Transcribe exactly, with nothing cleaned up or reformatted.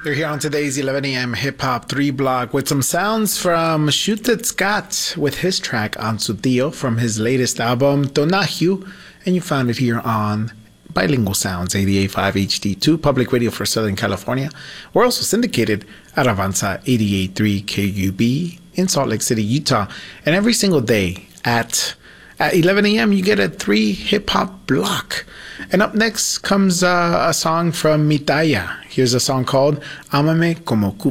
You're here on today's eleven a.m. Hip Hop three block with some sounds from Shooted Scott with his track On Su Tío from his latest album, Tonahue, and you found it here on Bilingual Sounds, eighty-eight point five H D two, public radio for Southern California. We're also syndicated at Avanza eighty-eight point three K U B in Salt Lake City, Utah. And every single day at At eleven a.m., you get a three hip-hop block. And up next comes uh, a song from Mitaya. Here's a song called Amame Como